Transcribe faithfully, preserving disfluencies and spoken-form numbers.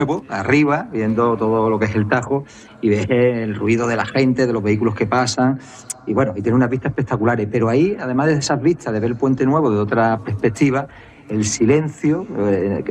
arriba, viendo todo lo que es el Tajo, y ves el ruido de la gente, de los vehículos que pasan, y bueno, y tiene unas vistas espectaculares. Pero ahí, además de esas vistas, de ver el Puente Nuevo de otra perspectiva, el silencio, eh,